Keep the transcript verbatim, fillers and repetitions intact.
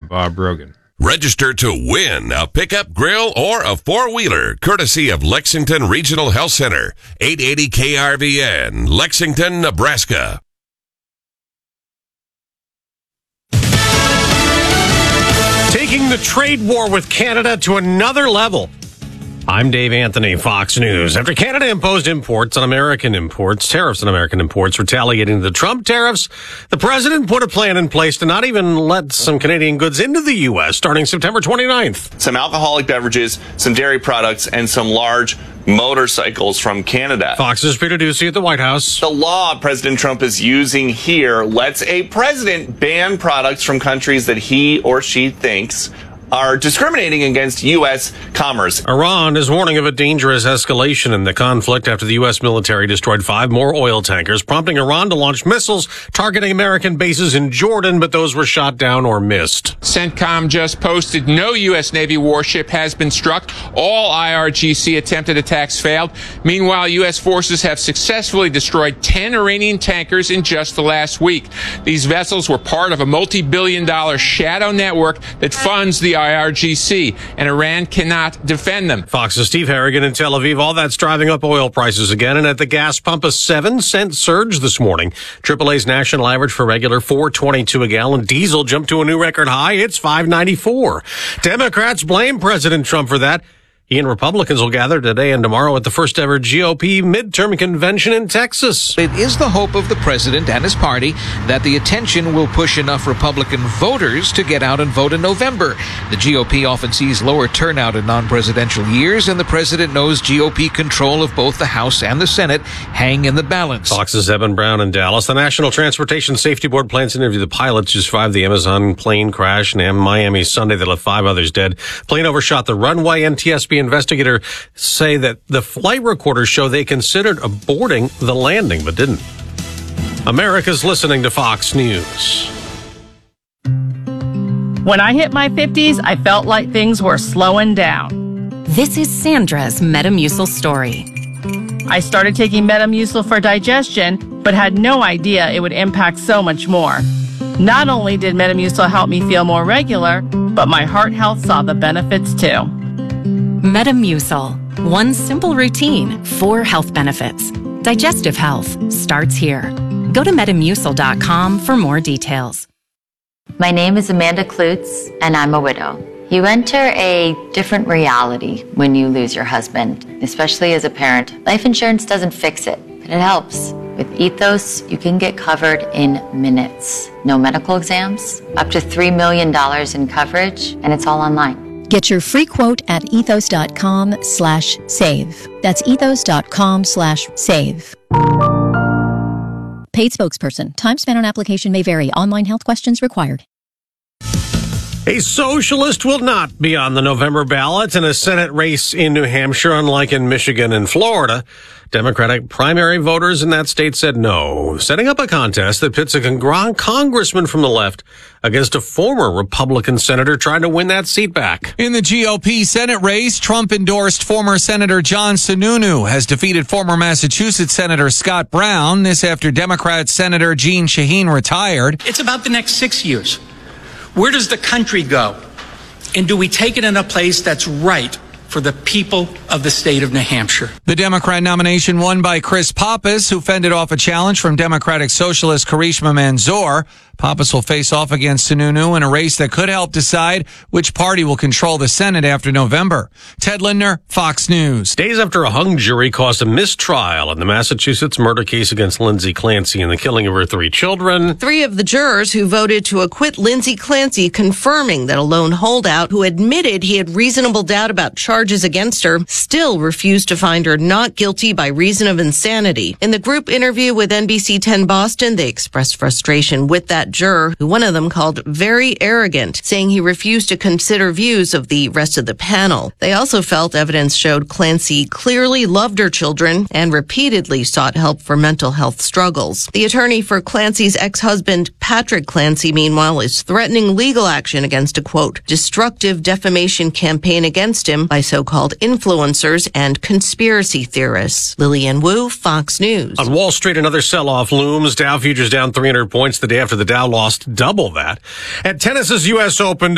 Bob Rogan. Register to win a pickup, grill, or a four-wheeler, courtesy of Lexington Regional Health Center, eight eighty K R V N, Lexington, Nebraska. Taking the trade war with Canada to another level. I'm Dave Anthony, Fox News. After Canada imposed imports on American imports, tariffs on American imports, retaliating the Trump tariffs, the president put a plan in place to not even let some Canadian goods into the U S starting September twenty-ninth. Some alcoholic beverages, some dairy products, and some large motorcycles from Canada. Fox's Peter Doocy at the White House. The law President Trump is using here lets a president ban products from countries that he or she thinks are discriminating against U S commerce. Iran is warning of a dangerous escalation in the conflict after the U S military destroyed five more oil tankers, prompting Iran to launch missiles targeting American bases in Jordan, but those were shot down or missed. CENTCOM just posted no U S Navy warship has been struck. All I R G C attempted attacks failed. Meanwhile, U S forces have successfully destroyed ten Iranian tankers in just the last week. These vessels were part of a multi-billion dollar shadow network that funds the I R G C, and Iran cannot defend them. Fox's Steve Harrigan in Tel Aviv. All that's driving up oil prices again, and at the gas pump, a seven cent surge this morning. triple A's national average for regular four twenty-two a gallon. Diesel jumped to a new record high. It's five ninety-four. Democrats blame President Trump for that. He and Republicans will gather today and tomorrow at the first ever G O P midterm convention in Texas. It is the hope of the president and his party that the attention will push enough Republican voters to get out and vote in November. The G O P often sees lower turnout in non-presidential years, and the president knows G O P control of both the House and the Senate hang in the balance. Fox's Evan Brown in Dallas. The National Transportation Safety Board plans to interview the pilots who survived the Amazon plane crash in Miami Sunday that left five others dead. Plane overshot the runway. N T S B investigators say that the flight recorders show they considered aborting the landing, but didn't. America's listening to Fox News. When I hit my fifties, I felt like things were slowing down. This is Sandra's Metamucil story. I started taking Metamucil for digestion, but had no idea it would impact so much more. Not only did Metamucil help me feel more regular, but my heart health saw the benefits too. Metamucil. One simple routine, four health benefits. Digestive health starts here. Go to metamucil dot com for more details. My name is Amanda Klutz, and I'm a widow. You enter a different reality when you lose your husband, especially as a parent. Life insurance doesn't fix it, but it helps. With Ethos, you can get covered in minutes. No medical exams, up to three million dollars in coverage, and it's all online. Get your free quote at ethos dot com slash save. That's ethos dot com slash save. Paid spokesperson. Time spent on application may vary. Online health questions required. A socialist will not be on the November ballot in a Senate race in New Hampshire, unlike in Michigan and Florida. Democratic primary voters in that state said no, setting up a contest that pits a con- congressman from the left against a former Republican senator trying to win that seat back. In the G O P Senate race, Trump-endorsed former Senator John Sununu has defeated former Massachusetts Senator Scott Brown. This after Democrat Senator Jeanne Shaheen retired. It's about the next six years. Where does the country go? And do we take it in a place that's right for the people of the state of New Hampshire? The Democrat nomination won by Chris Pappas, who fended off a challenge from Democratic Socialist Karishma Manzoor. Pappas will face off against Sununu in a race that could help decide which party will control the Senate after November. Ted Lindner, Fox News. Days after a hung jury caused a mistrial in the Massachusetts murder case against Lindsay Clancy and the killing of her three children. Three of the jurors who voted to acquit Lindsay Clancy, confirming that a lone holdout who admitted he had reasonable doubt about charges against her, still refused to find her not guilty by reason of insanity. In the group interview with N B C ten Boston, they expressed frustration with that juror, who one of them called very arrogant, saying he refused to consider views of the rest of the panel. They also felt evidence showed Clancy clearly loved her children and repeatedly sought help for mental health struggles. The attorney for Clancy's ex-husband, Patrick Clancy, meanwhile, is threatening legal action against a, quote, destructive defamation campaign against him by so-called influencers and conspiracy theorists. Lillian Wu, Fox News. On Wall Street, another sell-off looms. Dow futures down three hundred points the day after the Dow lost double that. At tennis's U S Open,